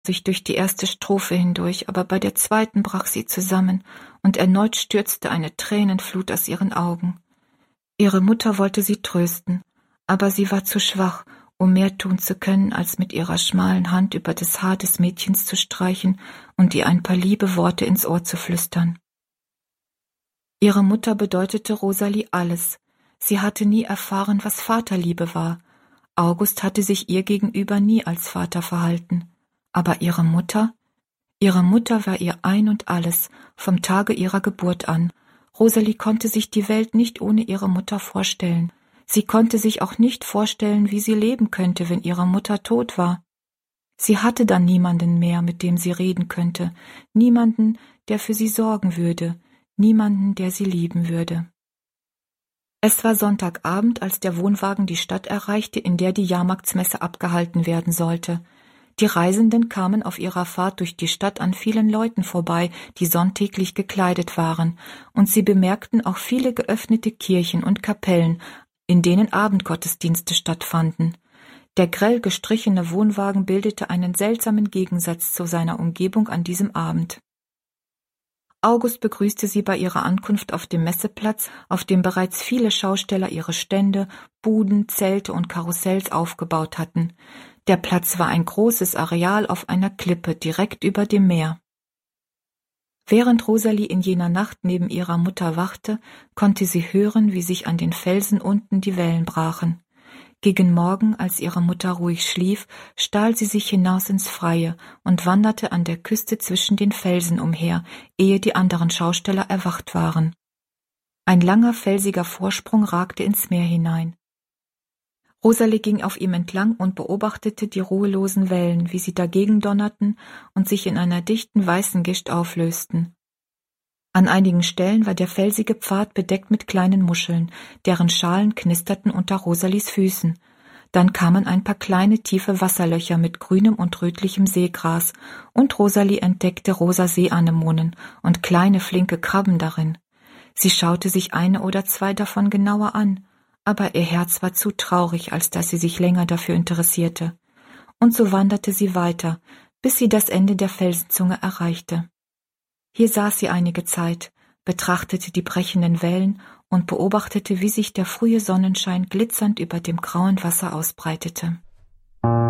sich durch die erste Strophe hindurch, aber bei der zweiten brach sie zusammen, und erneut stürzte eine Tränenflut aus ihren Augen. Ihre Mutter wollte sie trösten, aber sie war zu schwach, um mehr tun zu können, als mit ihrer schmalen Hand über das Haar des Mädchens zu streichen und ihr ein paar liebe Worte ins Ohr zu flüstern. Ihre Mutter bedeutete Rosalie alles. Sie hatte nie erfahren, was Vaterliebe war. August hatte sich ihr gegenüber nie als Vater verhalten. Aber ihre Mutter war ihr ein und alles, vom Tage ihrer Geburt an. Rosalie konnte sich die Welt nicht ohne ihre Mutter vorstellen. Sie konnte sich auch nicht vorstellen, wie sie leben könnte, wenn ihre Mutter tot war. Sie hatte dann niemanden mehr, mit dem sie reden könnte, niemanden, der für sie sorgen würde, niemanden, der sie lieben würde. Es war Sonntagabend, als der Wohnwagen die Stadt erreichte, in der die Jahrmarktsmesse abgehalten werden sollte. Die Reisenden kamen auf ihrer Fahrt durch die Stadt an vielen Leuten vorbei, die sonntäglich gekleidet waren, und sie bemerkten auch viele geöffnete Kirchen und Kapellen, in denen Abendgottesdienste stattfanden. Der grell gestrichene Wohnwagen bildete einen seltsamen Gegensatz zu seiner Umgebung an diesem Abend. August begrüßte sie bei ihrer Ankunft auf dem Messeplatz, auf dem bereits viele Schausteller ihre Stände, Buden, Zelte und Karussells aufgebaut hatten. Der Platz war ein großes Areal auf einer Klippe direkt über dem Meer. Während Rosalie in jener Nacht neben ihrer Mutter wachte, konnte sie hören, wie sich an den Felsen unten die Wellen brachen. Gegen Morgen, als ihre Mutter ruhig schlief, stahl sie sich hinaus ins Freie und wanderte an der Küste zwischen den Felsen umher, ehe die anderen Schausteller erwacht waren. Ein langer, felsiger Vorsprung ragte ins Meer hinein. Rosalie ging auf ihm entlang und beobachtete die ruhelosen Wellen, wie sie dagegen donnerten und sich in einer dichten weißen Gischt auflösten. An einigen Stellen war der felsige Pfad bedeckt mit kleinen Muscheln, deren Schalen knisterten unter Rosalies Füßen. Dann kamen ein paar kleine, tiefe Wasserlöcher mit grünem und rötlichem Seegras, und Rosalie entdeckte rosa Seeanemonen und kleine, flinke Krabben darin. Sie schaute sich eine oder zwei davon genauer an, aber ihr Herz war zu traurig, als dass sie sich länger dafür interessierte. Und so wanderte sie weiter, bis sie das Ende der Felsenzunge erreichte. Hier saß sie einige Zeit, betrachtete die brechenden Wellen und beobachtete, wie sich der frühe Sonnenschein glitzernd über dem grauen Wasser ausbreitete.